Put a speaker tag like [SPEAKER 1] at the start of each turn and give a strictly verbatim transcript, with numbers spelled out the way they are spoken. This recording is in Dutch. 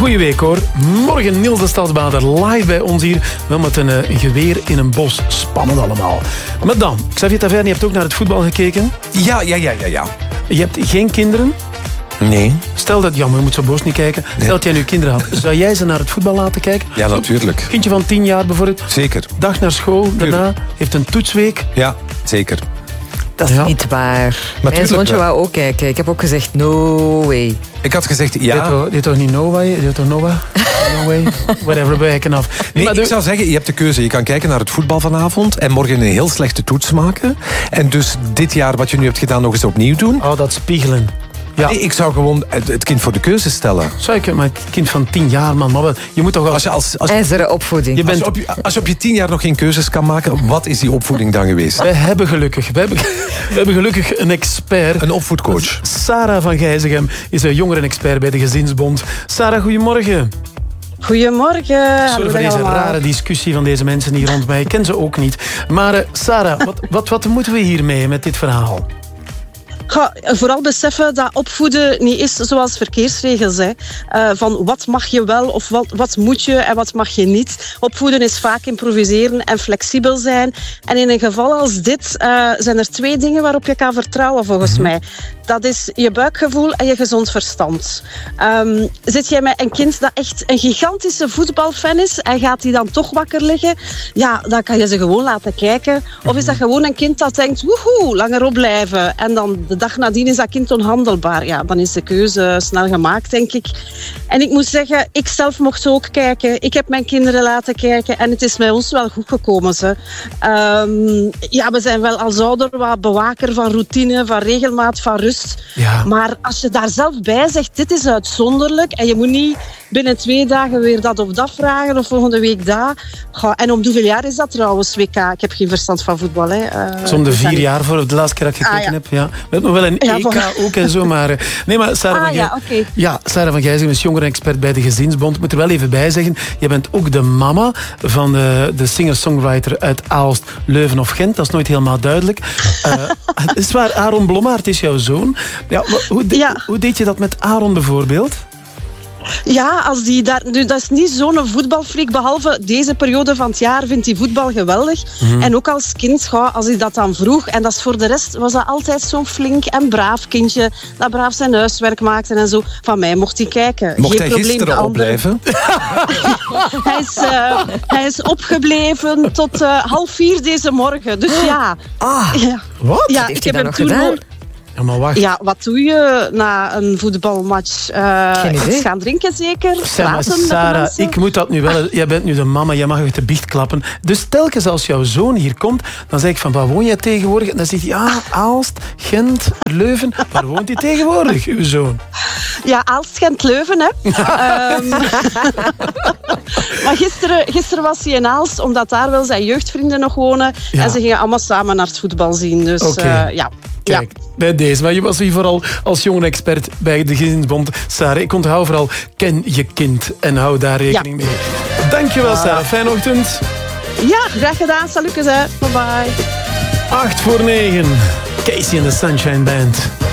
[SPEAKER 1] Goeie week hoor. Morgen Niels de Stadsbader live bij ons hier. Wel met een, een geweer in een bos. Spannend allemaal. Maar dan, Xavier Taverny, je hebt ook naar het voetbal gekeken.
[SPEAKER 2] Ja, ja, ja, ja, ja.
[SPEAKER 1] Je hebt geen kinderen.
[SPEAKER 2] Nee.
[SPEAKER 1] Stel dat, jammer, je moet zo boos niet kijken. Stel dat jij nu kinderen had. Zou jij ze naar het voetbal laten kijken?
[SPEAKER 2] Ja, natuurlijk.
[SPEAKER 1] Kindje van tien jaar bijvoorbeeld.
[SPEAKER 2] Zeker.
[SPEAKER 1] Dag naar school, daarna heeft een toetsweek.
[SPEAKER 2] Ja, zeker.
[SPEAKER 3] Dat is
[SPEAKER 1] Ja.
[SPEAKER 3] niet waar.
[SPEAKER 2] Maar
[SPEAKER 3] Mijn zoontje
[SPEAKER 2] wel.
[SPEAKER 3] wou ook kijken. Ik heb ook gezegd, no way.
[SPEAKER 2] Ik had gezegd,
[SPEAKER 1] Dit
[SPEAKER 2] ja.
[SPEAKER 1] toch, dit toch niet no way? Dit toch no way? No way? Whatever, wij kijken af.
[SPEAKER 2] Nee,
[SPEAKER 1] Maar
[SPEAKER 2] ik
[SPEAKER 1] de-
[SPEAKER 2] zou zeggen, je hebt de keuze. Je kan kijken naar het voetbal vanavond en morgen een heel slechte toets maken. En dus dit jaar, wat je nu hebt gedaan, nog eens opnieuw doen.
[SPEAKER 1] Oh, dat spiegelen. Ja.
[SPEAKER 2] Nee, ik zou gewoon het het kind voor de keuze stellen.
[SPEAKER 1] Zou ik, maar het kind van tien jaar, man. Maar wel, je moet toch wel...
[SPEAKER 2] Als je, als, als,
[SPEAKER 3] IJzeren opvoeding.
[SPEAKER 1] Je
[SPEAKER 2] als,
[SPEAKER 1] bent...
[SPEAKER 2] je op, je, als je op je tien jaar nog geen keuzes kan maken, wat is die opvoeding dan geweest?
[SPEAKER 1] Wij hebben gelukkig, wij hebben, we hebben gelukkig een expert.
[SPEAKER 2] Een opvoedcoach.
[SPEAKER 1] Sarah van Gijzegem is een jongerenexpert bij de Gezinsbond. Sarah, goedemorgen.
[SPEAKER 4] Goedemorgen.
[SPEAKER 1] Sorry voor deze rare discussie van deze mensen hier rond mij. Ik ken ze ook niet. Maar uh, Sarah, wat, wat, wat moeten we hiermee met dit verhaal?
[SPEAKER 4] Ga vooral beseffen dat opvoeden niet is zoals verkeersregels. Hè. Uh, van wat mag je wel of wat, wat moet je en wat mag je niet. Opvoeden is vaak improviseren en flexibel zijn. En in een geval als dit uh, zijn er twee dingen waarop je kan vertrouwen volgens mm-hmm. mij. Dat is je buikgevoel en je gezond verstand. Um, zit jij met een kind dat echt een gigantische voetbalfan is en gaat die dan toch wakker liggen? Ja, dan kan je ze gewoon laten kijken. Of is dat gewoon een kind dat denkt, woehoe, langer opblijven. En dan de dag nadien is dat kind onhandelbaar. Ja, dan is de keuze snel gemaakt, denk ik. En ik moet zeggen, ik zelf mocht ook kijken. Ik heb mijn kinderen laten kijken en het is met ons wel goed gekomen. Ze. Um, ja, we zijn wel als ouder wat bewaker van routine, van regelmaat, van rust.
[SPEAKER 1] Ja.
[SPEAKER 4] Maar als je daar zelf bij zegt, dit is uitzonderlijk en je moet niet binnen twee dagen weer dat of dat vragen of volgende week dat. Goh, en om hoeveel jaar is dat trouwens, W K? Ik heb geen verstand van voetbal. Hè. Uh,
[SPEAKER 1] Zo'n de vier jaar voor de laatste keer dat ik gekeken
[SPEAKER 4] ah, ja.
[SPEAKER 1] heb. Ja. We hebben nog wel een
[SPEAKER 4] Ja,
[SPEAKER 1] E K
[SPEAKER 4] voor...
[SPEAKER 1] ook en zo, maar... uh, Nee, maar Sarah
[SPEAKER 4] ah,
[SPEAKER 1] van
[SPEAKER 4] ja,
[SPEAKER 1] Gij-
[SPEAKER 4] okay.
[SPEAKER 1] ja, Sarah van Gijzegem is jongerenexpert bij de Gezinsbond. Ik moet er wel even bij zeggen, je bent ook de mama van de, de singer-songwriter uit Aalst, Leuven of Gent. Dat is nooit helemaal duidelijk. Uh, het is waar, Aaron Blommaert is jouw zoon. Ja, hoe, de,
[SPEAKER 4] Ja.
[SPEAKER 1] hoe deed je dat met Aaron bijvoorbeeld?
[SPEAKER 4] Ja, als die daar, nu, dat is niet zo'n voetbalfreak. Behalve deze periode van het jaar vindt hij voetbal geweldig. Mm-hmm. En ook als kind, goh, als hij dat dan vroeg. En dat is voor de rest was dat altijd zo'n flink en braaf kindje. Dat braaf zijn huiswerk maakte en zo. Van mij mocht hij kijken.
[SPEAKER 2] Mocht
[SPEAKER 4] Geen
[SPEAKER 2] hij
[SPEAKER 4] probleem,
[SPEAKER 2] gisteren
[SPEAKER 4] de andere-
[SPEAKER 2] opblijven?
[SPEAKER 4] hij, is, uh, hij is opgebleven tot uh, half vier deze morgen. Dus ja.
[SPEAKER 3] Ah,
[SPEAKER 4] ja.
[SPEAKER 1] Wat?
[SPEAKER 4] Ja,
[SPEAKER 3] heeft
[SPEAKER 4] ik
[SPEAKER 3] hij
[SPEAKER 4] heb
[SPEAKER 3] dan
[SPEAKER 4] hem
[SPEAKER 3] nog
[SPEAKER 4] toen
[SPEAKER 3] gedaan?
[SPEAKER 1] Ja, maar wacht.
[SPEAKER 4] Ja, wat doe je na een voetbalmatch? Uh,
[SPEAKER 3] Geen idee.
[SPEAKER 4] iets gaan drinken zeker?
[SPEAKER 1] Zeg maar,
[SPEAKER 4] Praten met de
[SPEAKER 1] Sarah,
[SPEAKER 4] mensen?
[SPEAKER 1] ik moet dat nu wel... Jij bent nu de mama, jij mag uit de biecht klappen. Dus telkens als jouw zoon hier komt, dan zeg ik van, waar woon jij tegenwoordig? En dan zegt hij, ja, Aalst, Gent, Leuven. Waar woont hij tegenwoordig, uw zoon?
[SPEAKER 4] Ja, Aalst, Gent, Leuven, hè. um, maar gisteren, gisteren was hij in Aalst, omdat daar wel zijn jeugdvrienden nog wonen.
[SPEAKER 1] Ja.
[SPEAKER 4] En ze gingen allemaal samen naar het voetbal zien. Dus
[SPEAKER 1] Oké.
[SPEAKER 4] uh, ja.
[SPEAKER 1] Kijk, bij deze. Maar je was hier vooral als jongen-expert bij de Gezinsbond. Sarah, ik onthoud vooral, ken je kind en hou daar rekening
[SPEAKER 4] Ja.
[SPEAKER 1] mee. Dankjewel, Sarah. Fijne ochtend.
[SPEAKER 4] Ja, graag gedaan. Salutjes, hè. Bye bye.
[SPEAKER 1] acht voor negen. Casey en de Sunshine Band.